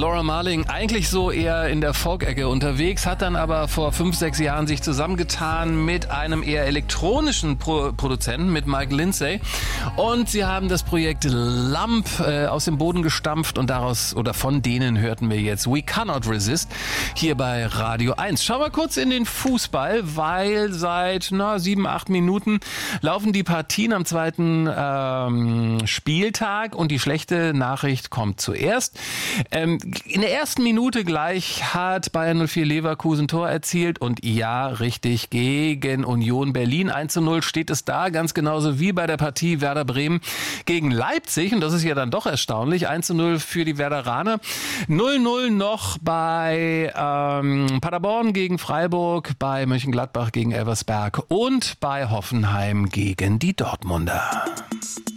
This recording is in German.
Laura Marling, eigentlich so eher in der Folk-Ecke unterwegs, hat dann aber vor 5-6 Jahren sich zusammengetan mit einem eher elektronischen Produzenten, mit Mike Lindsay. Und sie haben das Projekt Lump aus dem Boden gestampft und von denen hörten wir jetzt We Cannot Resist hier bei Radio 1. Schauen wir kurz in den Fußball, weil seit 7-8 Minuten laufen die Partien am zweiten Spieltag und die schlechte Nachricht kommt zuerst. In der ersten Minute gleich hat Bayern 04 Leverkusen Tor erzielt und ja, richtig, gegen Union Berlin 1:0 steht es da, ganz genauso wie bei der Partie Werder Bremen gegen Leipzig und das ist ja dann doch erstaunlich, 1:0 für die Werderaner, 0:0 noch bei Paderborn gegen Freiburg, bei Mönchengladbach gegen Elversberg und bei Hoffenheim gegen die Dortmunder.